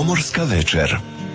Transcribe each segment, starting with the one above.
Pomorska večer.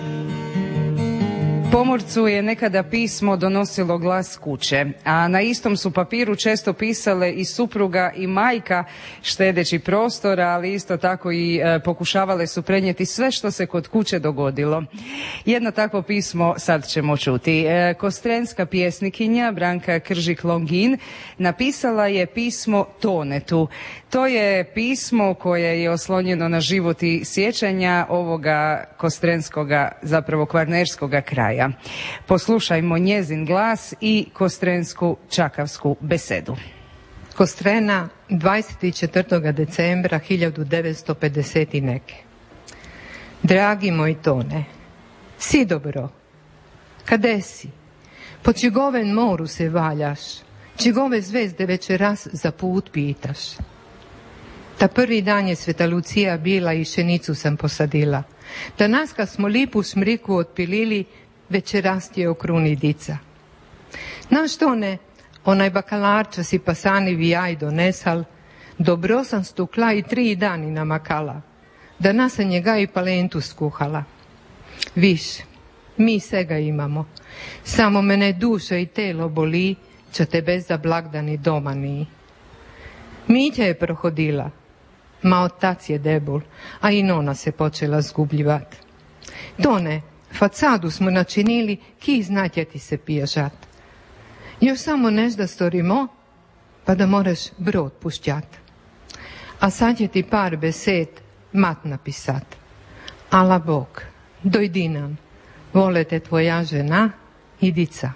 Pomorcu je nekada pismo donosilo glas kuće, a na istom su papiru često pisale i supruga i majka, štedeći prostora, ali isto tako i pokušavale su prenijeti sve što se kod kuće dogodilo. Jedno takvo pismo sad ćemo čuti. Kostrenska pjesnikinja Branka Kržik-Longin napisala je pismo Tonetu. To je pismo koje je oslonjeno na život i sjećanja ovoga kostrenskoga, zapravo kvarnerskoga kraja. Poslušajmo njezin glas i kostrensku čakavsku besedu. Kostrena, 24. decembra 1950 i neke. Dragi moj Tone, si dobro? Kade si? Po čigoven moru se valjaš? Čigove zvezde večeras za put pitaš? Ta prvi dan je Sveta Lucija bila i šenicu sam posadila. Danas kad smo lipu šmriku otpilili, večeras je okruni dica. Naš Tone, onaj bakalarča si pasani vijaj donesal, dobro sam stukla i 3 dani namakala. Danas sam njega i palentu skuhala. Viš, mi svega imamo, samo mene duša i telo boli, čo tebe za blagdani doma ni. Mitja je prohodila, ma otac je debul, a i nona se počela zgubljivat. Tone, facadu smo načinili, ki znatje ti se piježat. Još samo nešto storimo, pa da moraš brod pušćat. A sad je ti par besed mat napisat. Ala Bog, dojdi nam, volete tvoja žena i dica.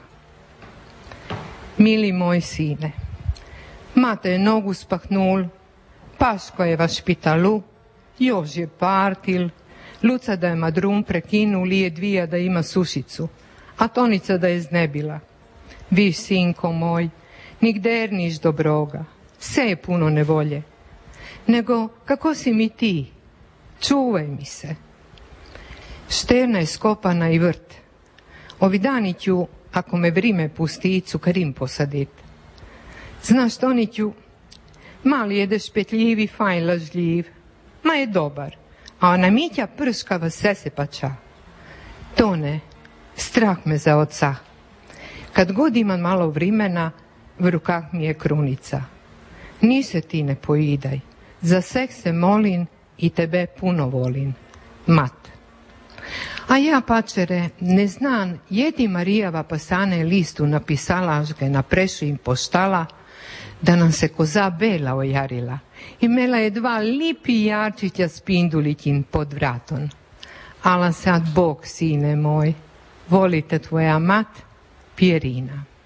Mili moj sine, mate je nogu spahnul, Paško je vaš špitalu, još je partil, Luca da je madrum prekinu, lije dvija da ima sušicu, a Tonica da je znebila. Viš, sinko moj, nigder niš dobroga, sve je puno nevolje. Nego, kako si mi ti? Čuvaj mi se. Šterna je skopana i vrt. Ovi dani ću, ako me vrime pusti, cukarim posadit. Znaš, Toniću, mali je špetljiv i fajn lažljiv, ma je dobar, a ona Mitja prškava sve se pača. Tone, strah me za oca. Kad god imam malo vrimena, v rukah mi je krunica. Ni se ti ne poidaj, za sek se molin i tebe puno volin. Mat. A ja, pačere, ne znan, jedi Marijava pasane listu napisala, až ga naprešu im poštala, da nam se koza bela ojarila. Imela je 2 lipi jarčića s pindulićin pod vratom. Ala sad Bog, sine moj, volite tvoja mat, Pierina.